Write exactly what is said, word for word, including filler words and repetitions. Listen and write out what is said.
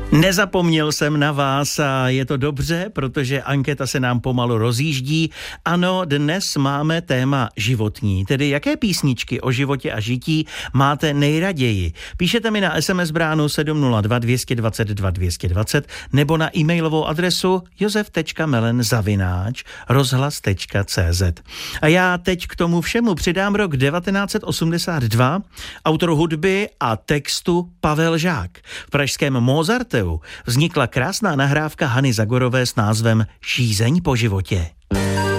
Nezapomněl jsem na vás a je to dobře, protože anketa se nám pomalu rozjíždí. Ano, dnes máme téma životní, tedy jaké písničky o životě a žití máte nejraději. Píšete mi na es em es bránu sedm nula dva dva dva dva dva dva nula nebo na e-mailovou adresu josef tečka melen zavináč rozhlas tečka cé zet. A já teď k tomu všemu přidám rok devatenáct set osmdesát dva, autor hudby a textu Pavel Žák. V pražském Mozarteu vznikla krásná nahrávka Hany Zagorové s názvem Žízeň po životě.